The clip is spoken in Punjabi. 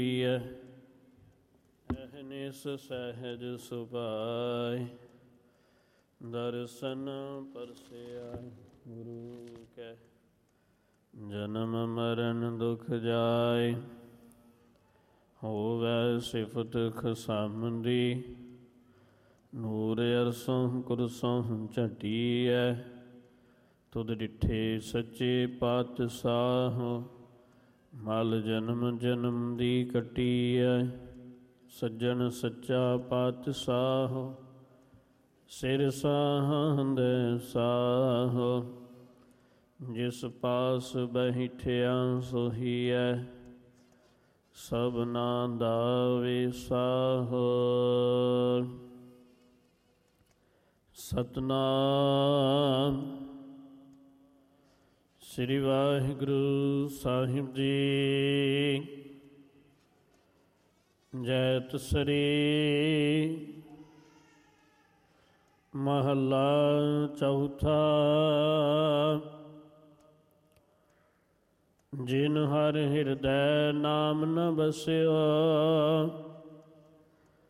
ਅਹਨਿਸ ਸਹਿਜ ਸੁਭਾਇ, ਦਰਸ਼ਨ ਪਰਸਿਆ ਗੁਰੂ ਕੈ। ਜਨਮ ਮਰਨ ਦੁਖ ਜਾਇ, ਹੋਵੈ ਸਿਫਤ ਖਸਮਦੀ। ਨੂਰ ਅਰਸੋਂ ਕੁਰਸੋਂ ਝਟੀਐ, ਤੁਧ ਡਿਠੇ ਸੱਚੇ ਪਾਤਸ਼ਾਹ। ਮਲ ਜਨਮ ਜਨਮ ਦੀ ਕੱਟੀਐ, ਸੱਜਣ ਸੱਚਾ ਪਾਤਸ਼ਾਹ। ਸਿਰ ਸਾਹੰਦੈ ਸਾਹ, ਜਿਸ ਪਾਸ ਬੈਠਿਆ ਸੋਹੀਐ। ਸਭਨਾ ਦਾ ਵਿਸਾਹ, ਸਤਿਨਾਮ ਸ੍ਰੀ ਵਾਹਿਗੁਰੂ ਸਾਹਿਬ ਜੀ। ਜੈਤ ਸ੍ਰੀ ਮਹੱਲਾ ਚੌਥਾ। ਜਿਨ ਹਰ ਹਿਰਦੈ ਨਾਮ ਨ ਬਸਿਆ,